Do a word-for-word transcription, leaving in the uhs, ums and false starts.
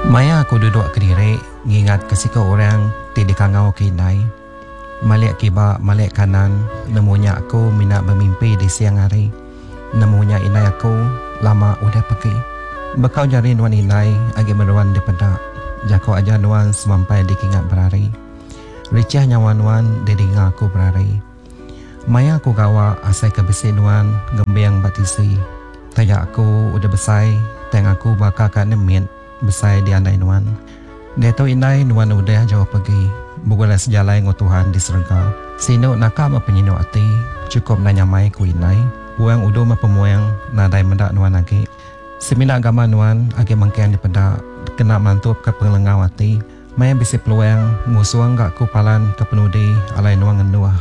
Maya aku duduk kediri, ngingat kesika orang tidak kangau kinai. Malik kiba, malik kanan, nemunya aku minat bermimpi di siang hari. Nemunya inai aku lama udah pergi. Bekau jari nuan inai agi meruan di pedak. Jako aja nuan semampai di kingat berari. Ricah nyawan-wan di dengar aku berari. Maya aku gawa asai kebesi nuan gembiang batisi. Tayak aku udah besai, teng aku bakal kat nemit besai di andai nuan. Dia tahu inai nuan udah jauh pergi. Bukanlah sejalai ngo Tuhan di surga. Sino nakam apa nyino ati, cukup nanya mai ku inai. Buang udo ma pemuang nadai mendak nuan agi. Semina agama nuan agi mangkian di pedak kena mantup ke penglengau ati. Maya bisi peluang musuang gak ku palan ke penudi alai nuang ngenduah.